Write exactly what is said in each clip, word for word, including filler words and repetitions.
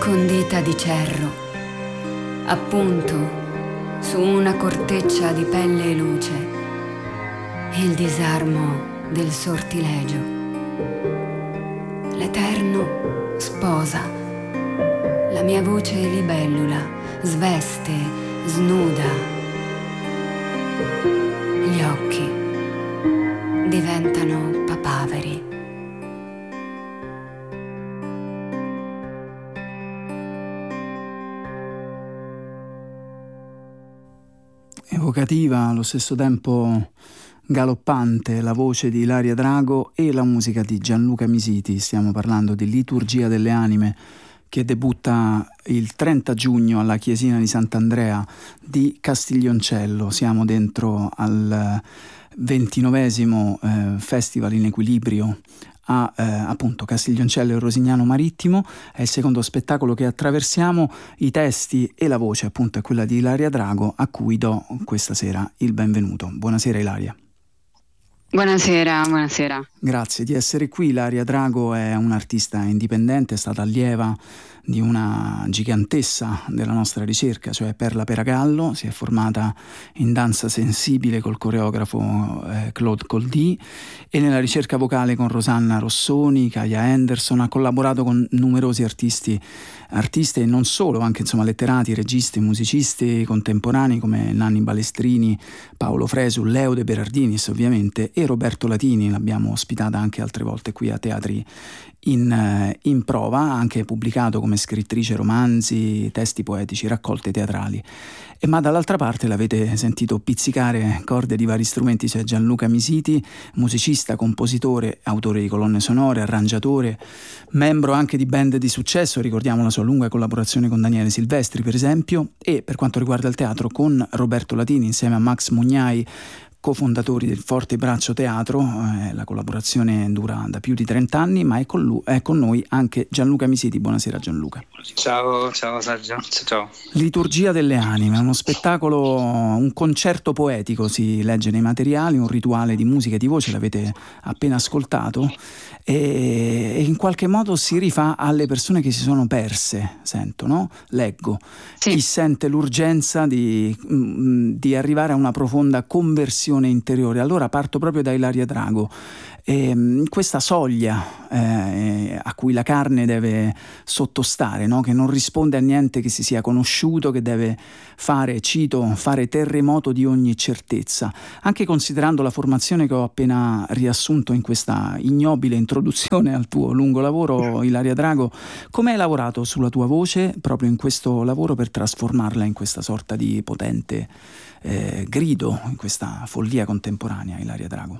con dita di cerro, appunto su una corteccia di pelle e luce, il disarmo del sortilegio. L'Eterno sposa, la mia voce libellula, sveste, snuda, gli occhi diventano papaveri. Evocativa, allo stesso tempo galoppante, la voce di Ilaria Drago e la musica di Gianluca Misiti. Stiamo parlando di Liturgia delle Anime, che debutta il trenta giugno alla Chiesina di Sant'Andrea di Castiglioncello. Siamo dentro al ventinovesimo eh, Festival in Equilibrio a eh, appunto Castiglioncello e Rosignano Marittimo. È il secondo spettacolo che attraversiamo. I testi e la voce appunto è quella di Ilaria Drago, a cui do questa sera il benvenuto. Buonasera Ilaria. Buonasera, buonasera. Grazie di essere qui. Ilaria Drago è un'artista indipendente, è stata allieva di una gigantessa della nostra ricerca, cioè Perla Peragallo. Si è formata in danza sensibile col coreografo eh, Claude Coldy e nella ricerca vocale con Rosanna Rossoni, Kaya Anderson. Ha collaborato con numerosi artisti, artiste e non solo, anche insomma letterati, registi, musicisti contemporanei come Nanni Balestrini, Paolo Fresu, Leo De Berardinis ovviamente, e Roberto Latini. L'abbiamo ospitata anche altre volte qui a Teatri in, in Prova. Ha anche pubblicato come scrittrice romanzi, testi poetici, raccolte teatrali. E ma dall'altra parte l'avete sentito pizzicare corde di vari strumenti, c'è Gianluca Misiti, musicista, compositore, autore di colonne sonore, arrangiatore, membro anche di band di successo. Ricordiamo la sua lunga collaborazione con Daniele Silvestri per esempio, e per quanto riguarda il teatro con Roberto Latini insieme a Max Mugnai, cofondatori del Forte Braccio Teatro. Eh, la collaborazione dura da più di trenta anni, ma è con, lui, è con noi anche Gianluca Misiti. Buonasera Gianluca. Ciao, ciao Sergio. Ciao. Liturgia delle Anime, uno spettacolo, un concerto poetico, si legge nei materiali, un rituale di musica e di voce, l'avete appena ascoltato, e, e in qualche modo si rifà alle persone che si sono perse, sento, no? Leggo. Sì. Chi sente l'urgenza di, di arrivare a una profonda conversione interiore. Allora parto proprio da Ilaria Drago. E questa soglia eh, a cui la carne deve sottostare, no? Che non risponde a niente che si sia conosciuto, che deve fare, cito, fare terremoto di ogni certezza. Anche considerando la formazione che ho appena riassunto in questa ignobile introduzione al tuo lungo lavoro, Ilaria Drago, come hai lavorato sulla tua voce proprio in questo lavoro per trasformarla in questa sorta di potente eh, grido, in questa follia contemporanea, Ilaria Drago?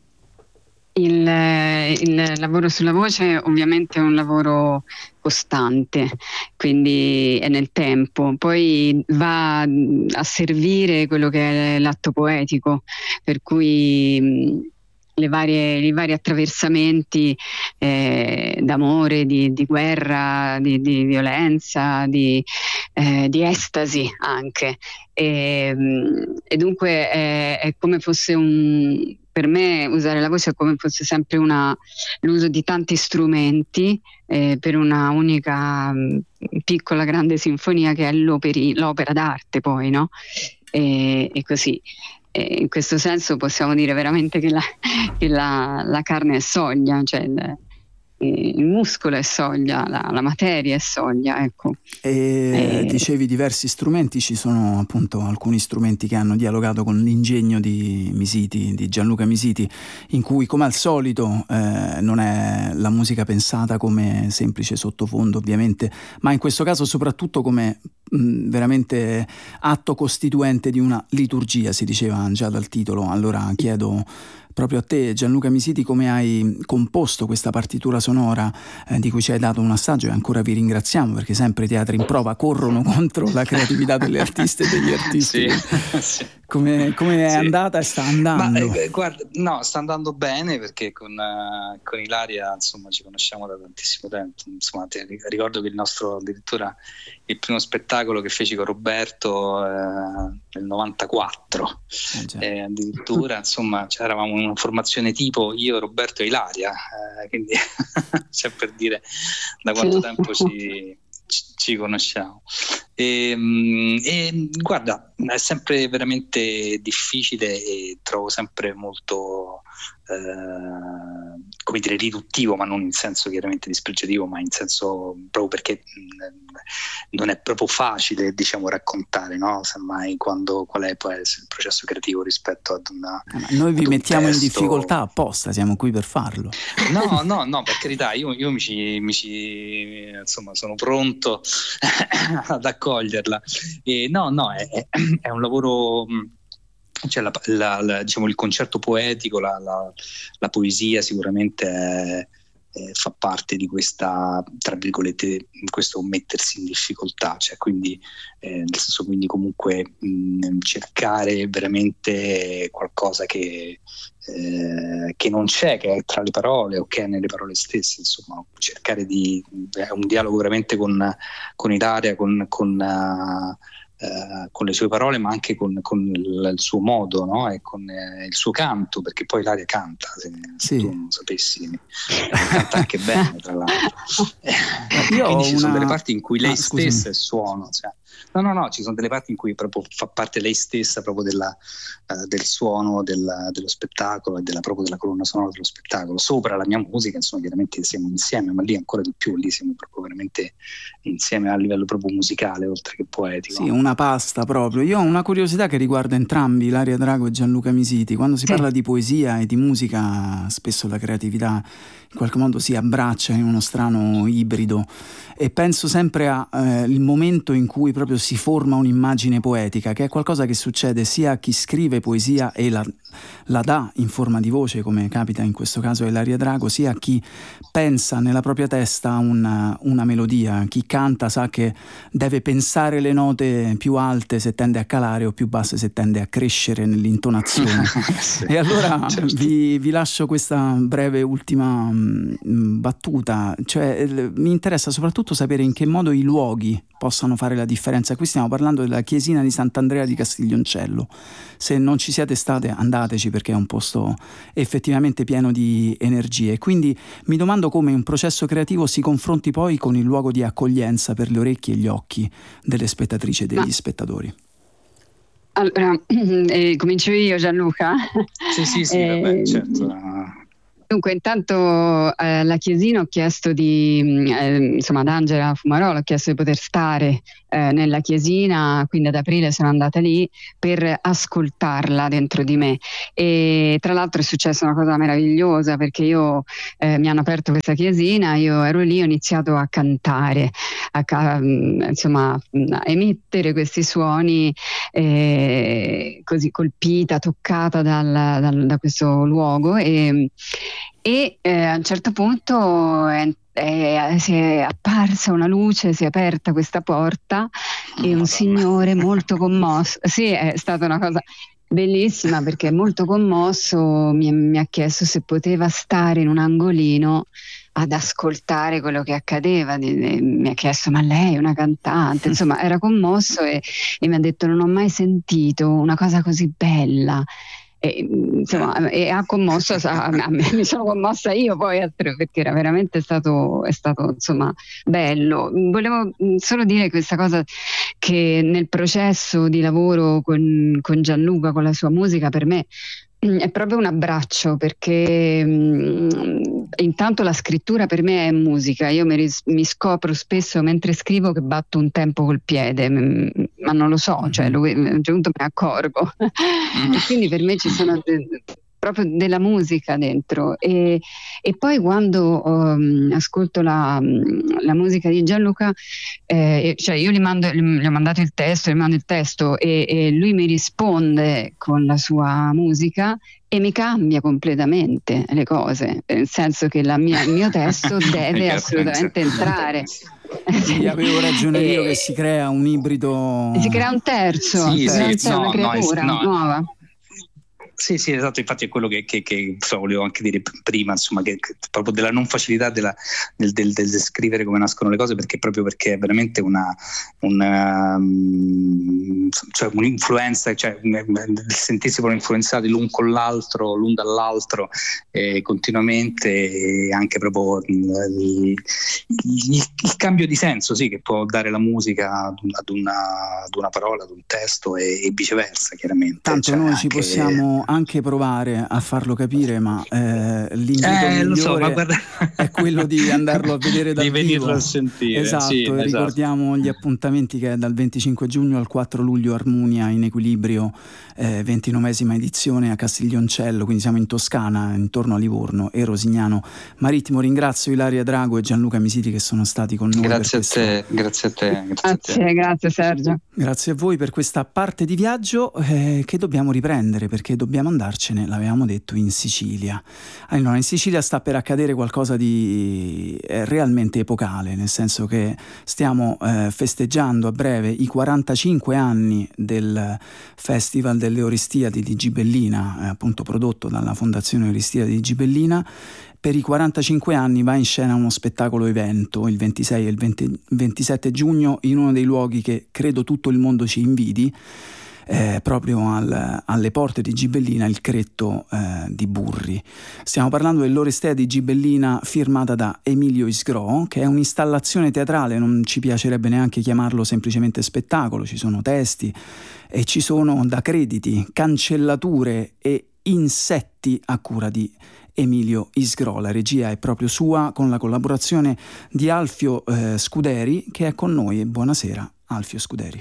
Il, il lavoro sulla voce ovviamente è un lavoro costante, quindi è nel tempo, poi va a servire quello che è l'atto poetico, per cui le varie, i vari attraversamenti eh, d'amore, di, di guerra, di, di violenza, di, eh, di estasi anche, e, e dunque è, è come fosse un... Per me usare la voce è come fosse sempre una, l'uso di tanti strumenti eh, per una unica mh, piccola grande sinfonia che è l'opera d'arte poi, no? E, e così. E in questo senso possiamo dire veramente che la, che la, la carne è soglia, cioè il, il muscolo è soglia, la, la materia è soglia, ecco. E, e dicevi diversi strumenti, ci sono appunto alcuni strumenti che hanno dialogato con l'ingegno di Misiti, di Gianluca Misiti, in cui come al solito eh, non è la musica pensata come semplice sottofondo ovviamente, ma in questo caso soprattutto come mh, veramente atto costituente di una liturgia, si diceva già dal titolo. Allora chiedo proprio a te, Gianluca Misiti, come hai composto questa partitura sonora eh, di cui ci hai dato un assaggio, e ancora vi ringraziamo perché sempre i Teatri in Prova corrono contro la creatività delle artiste e degli artisti. Sì, sì. Come, come è sì. andata e sta andando? Ma, eh, guarda, no, sta andando bene perché con, uh, con Ilaria insomma ci conosciamo da tantissimo tempo. Insomma, te, ricordo che il nostro addirittura il primo spettacolo che feci con Roberto eh, nel novantaquattro eh, eh, addirittura insomma eravamo in una formazione tipo io, Roberto e Ilaria, eh, quindi c'è per dire da quanto tempo ci, ci ci conosciamo. E, e guarda, è sempre veramente difficile e trovo sempre molto eh, come dire riduttivo, ma non in senso chiaramente dispregiativo, ma in senso proprio perché mh, non è proprio facile, diciamo, raccontare, no? Semmai quando qual è poi il processo creativo rispetto ad una eh, noi vi mettiamo testo. In difficoltà apposta, siamo qui per farlo. No, no, no, per carità, io, io mi, ci, mi ci insomma sono pronto ad accoglierla. E no, no, è, è un lavoro, cioè la, la, la, diciamo il concerto poetico, la, la, la poesia sicuramente è, è, fa parte di questa, tra virgolette, questo mettersi in difficoltà, cioè quindi eh, nel senso quindi comunque mh, cercare veramente qualcosa che Eh, che non c'è, che è tra le parole o che è nelle parole stesse, insomma cercare di è un dialogo veramente con, con Ilaria, con, con, uh, uh, con le sue parole, ma anche con, con il, il suo modo, no? E con uh, il suo canto, perché poi Ilaria canta, se, se sì. tu non sapessi, eh, canta anche bene tra l'altro. Io quindi ci una... sono delle parti in cui lei ah, stessa è suono, cioè. No, no, no, ci sono delle parti in cui proprio fa parte lei stessa proprio della, uh, del suono della, dello spettacolo e della, proprio della colonna sonora dello spettacolo, sopra la mia musica, insomma chiaramente siamo insieme, ma lì ancora di più, lì siamo proprio veramente insieme a livello proprio musicale oltre che poetico. Sì, una pasta proprio. Io ho una curiosità che riguarda entrambi, Ilaria Drago e Gianluca Misiti. Quando si sì. parla di poesia e di musica, spesso la creatività in qualche modo si abbraccia in uno strano ibrido, e penso sempre a eh, il momento in cui proprio si forma un'immagine poetica, che è qualcosa che succede sia a chi scrive poesia e la, la dà in forma di voce, come capita in questo caso a Ilaria Drago, sia a chi pensa nella propria testa una, una melodia. Chi canta sa che deve pensare le note più alte se tende a calare o più basse se tende a crescere nell'intonazione. Sì, e allora certo. vi, vi lascio questa breve ultima mh, battuta, cioè l- mi interessa soprattutto sapere in che modo i luoghi possano fare la differenza. Qui stiamo parlando della chiesina di Sant'Andrea di Castiglioncello. Se non ci siete state, andateci, perché è un posto effettivamente pieno di energie. Quindi mi domando come un processo creativo si confronti poi con il luogo di accoglienza per le orecchie e gli occhi delle spettatrici e degli Ma... spettatori. Allora, eh, comincio io, Gianluca? Sì, sì, sì, eh, vabbè, certo. Dunque, intanto eh, alla chiesina ho chiesto di, eh, insomma, ad Angela Fumarola ho chiesto di poter stare eh, nella chiesina, quindi ad aprile sono andata lì per ascoltarla dentro di me. E tra l'altro è successa una cosa meravigliosa, perché io eh, mi hanno aperto questa chiesina, io ero lì, ho iniziato a cantare, a, a, insomma, a emettere questi suoni, eh, così colpita, toccata dal, dal, da questo luogo, e E eh, a un certo punto è, è, si è apparsa una luce, si è aperta questa porta e un signore molto commosso, sì, è stata una cosa bellissima, perché molto commosso mi, mi ha chiesto se poteva stare in un angolino ad ascoltare quello che accadeva. Mi ha chiesto: ma lei è una cantante? Insomma, era commosso e, e mi ha detto: non ho mai sentito una cosa così bella. E, insomma, e ha commosso, a, a me, mi sono commossa io poi, perché era veramente stato, è stato insomma bello. Volevo solo dire questa cosa, che nel processo di lavoro con, con Gianluca, con la sua musica, per me è proprio un abbraccio, perché mh, intanto la scrittura per me è musica. Io mi, ris- mi scopro spesso mentre scrivo che batto un tempo col piede, mh, ma non lo so, cioè lo, a un certo punto me ne accorgo e quindi per me ci sono de- proprio della musica dentro. E, e poi quando um, ascolto la, la musica di Gianluca, eh, cioè io gli, mando, gli ho mandato il testo, gli mando il testo e, e lui mi risponde con la sua musica e mi cambia completamente le cose, nel senso che la mia, il mio testo deve assolutamente entrare. Sì, avevo ragione io, che si crea un ibrido, si crea un terzo, sì, si crea sì, un terzo, no, una creatura no, no. nuova. Sì, sì, esatto, infatti è quello che, che, che insomma, volevo anche dire prima, insomma, che, che proprio della non facilità della, del, del, del descrivere come nascono le cose, perché proprio perché è veramente una, una um, cioè un'influenza, cioè il sentirsi proprio influenzati l'un con l'altro, l'un dall'altro, eh, continuamente, e anche proprio il, il, il, il cambio di senso, sì, che può dare la musica ad una, ad una, ad una parola, ad un testo, e, e viceversa, chiaramente. Tanto cioè, noi anche... ci possiamo anche provare a farlo capire, ma eh, l'invito eh, migliore so, ma guarda... è quello di andarlo a vedere dal di venirlo vivo. a sentire. Esatto, sì, e esatto. ricordiamo gli appuntamenti che è dal venticinque giugno al quattro luglio Armonia in Equilibrio, eh, ventinovesima edizione a Castiglioncello, quindi siamo in Toscana, intorno a Livorno e Rosignano Marittimo. Ringrazio Ilaria Drago e Gianluca Misiti che sono stati con noi. Grazie per a te, grazie a te. Grazie, grazie, a te. grazie Sergio. Grazie a voi per questa parte di viaggio eh, che dobbiamo riprendere, perché dobbiamo andarcene, l'avevamo detto, in Sicilia. Allora, in Sicilia sta per accadere qualcosa di eh, realmente epocale, nel senso che stiamo eh, festeggiando a breve i quarantacinque anni del Festival delle Oristiadi di Gibellina, eh, appunto prodotto dalla Fondazione Oristiadi di Gibellina. Per i quarantacinque anni va in scena uno spettacolo evento il ventisei e il venti, ventisette giugno in uno dei luoghi che credo tutto il mondo ci invidi, eh, proprio al, alle porte di Gibellina, il Cretto eh, di Burri. Stiamo parlando dell'Orestea di Gibellina firmata da Emilio Isgro, che è un'installazione teatrale, non ci piacerebbe neanche chiamarlo semplicemente spettacolo, ci sono testi e ci sono da crediti, cancellature e insetti a cura di Emilio Isgro. La regia è proprio sua, con la collaborazione di Alfio eh, Scuderi, che è con noi. Buonasera Alfio Scuderi.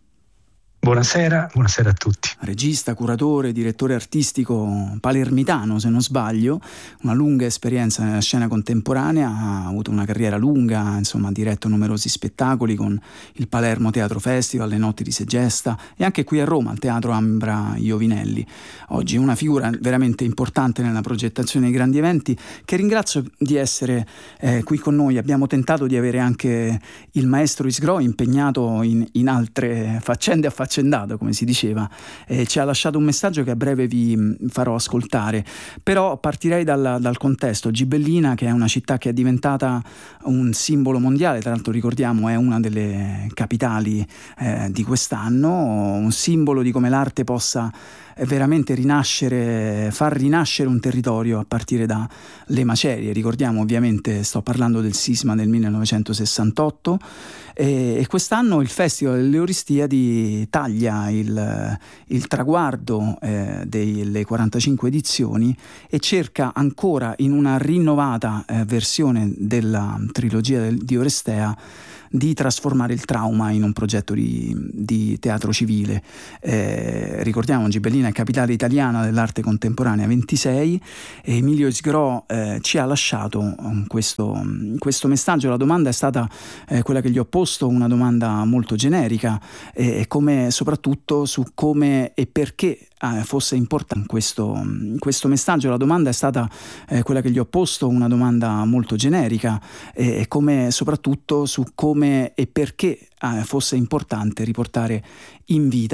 Buonasera, buonasera a tutti. Regista, curatore, direttore artistico palermitano, se non sbaglio, una lunga esperienza nella scena contemporanea, ha avuto una carriera lunga, insomma ha diretto numerosi spettacoli con il Palermo Teatro Festival, le Notti di Segesta e anche qui a Roma al Teatro Ambra Iovinelli. Oggi una figura veramente importante nella progettazione dei grandi eventi, che ringrazio di essere eh, qui con noi. Abbiamo tentato di avere anche il maestro Isgro impegnato in, in altre faccende affaccendate, come si diceva, eh, ci ha lasciato un messaggio che a breve vi farò ascoltare, però partirei dal, dal contesto. Gibellina, che è una città che è diventata un simbolo mondiale, tra l'altro ricordiamo è una delle capitali eh, di quest'anno, un simbolo di come l'arte possa veramente rinascere, far rinascere un territorio a partire dalle macerie. Ricordiamo, ovviamente sto parlando del sisma del millenovecentosessantotto, e, e quest'anno il Festival delle Oristiadi taglia il, il traguardo eh, delle quarantacinque edizioni e cerca ancora, in una rinnovata eh, versione della trilogia del, di Orestea, di trasformare il trauma in un progetto di, di teatro civile. Eh, ricordiamo, Gibellina è capitale italiana dell'arte contemporanea ventisei, e Emilio Isgro eh, ci ha lasciato um, questo, um, questo messaggio. La domanda è stata eh, quella che gli ho posto, una domanda molto generica, e eh, come, soprattutto su come e perché eh, fosse importante questo, questo messaggio. La domanda è stata eh, quella che gli ho posto, una domanda molto generica, e eh, come, soprattutto su come e perché eh, fosse importante riportare in vita